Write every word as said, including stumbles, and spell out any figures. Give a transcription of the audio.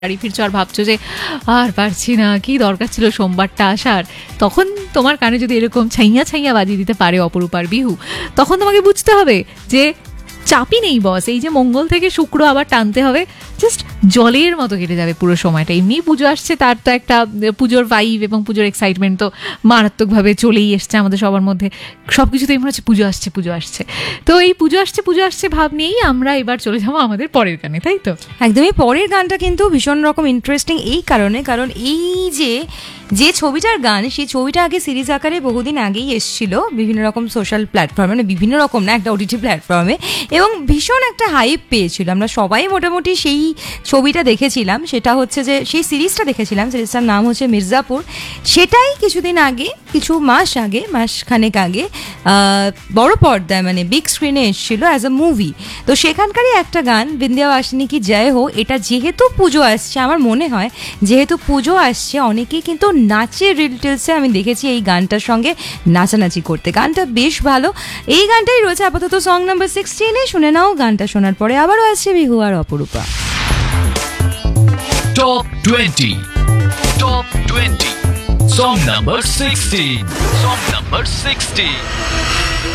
বাড়ি ফিরছো আর ভাবছো যে আর পারছি না, কি দরকার ছিল সোমবারটা আসার, তখন তোমার কানে যদি এরকম ছাইয়া ছাইয়া বাজিয়ে দিতে পারে অপরূপার বিহু, তখন তোমাকে বুঝতে হবে যে চাপই নেই বস, এই যে মঙ্গল থেকে শুক্র আবার টানতে হবে, জাস্ট জলের মতো কেটে যাবে পুরো সময়টা। এমনি পুজো আসছে, তার তো একটা পুজোর ভাইব এবং পুজোর এক্সাইটমেন্ট তো মারাত্মকভাবে চলেই এসছে আমাদের সবার মধ্যে। সব কিছুতেই মনে হচ্ছে পুজো আসছে পুজো আসছে। তো এই পুজো আসছে পুজো আসছে ভাব নিয়েই আমরা এবার চলে যাবো আমাদের পরের গানে, তাই তো? একদমই। পরের গানটা কিন্তু ভীষণ রকম ইন্টারেস্টিং এই কারণে, কারণ এই যে যে ছবিটার গান, সেই ছবিটা আগে সিরিজ আকারে বহুদিন আগেই এসেছিল বিভিন্ন রকম সোশ্যাল প্ল্যাটফর্মে, মানে বিভিন্ন রকম না, একটা ওটিটি প্ল্যাটফর্মে, এবং ভীষণ একটা হাইপ পেয়েছিল। আমরা সবাই মোটামুটি সেই ছবিটা দেখেছিলাম, সেটা হচ্ছে যে সেই সিরিজটা দেখেছিলাম, সিরিজটার নাম হচ্ছে মির্জাপুর। সেটাই কিছুদিন আগে, কিছু মাস আগে, মাস খানেক আগে বড় পর্দায় মানে বিগ স্ক্রিনে এসেছিল অ্যাজ আ মুভি। তো সেখানকারই একটা গান, বিন্ধ্যাবাসিনী কি জয় হো, এটা যেহেতু পুজো আসছে, আমার মনে হয় যেহেতু পুজো আসছে, অনেকেই কিন্তু নাচে, রিলটেলসে আমি দেখেছি এই গানটার সঙ্গে নাচানাচি করতে। গানটা বেশ ভালো। এই গানটাই রয়েছে আপাতত সং নাম্বার সিক্সটিনে। শুনে নাও, গানটা শোনার পরে আবারও আসছে বিহু আর অপরূপা। Top twenty. Top twenty. Song number sixteen. Song number sixteen.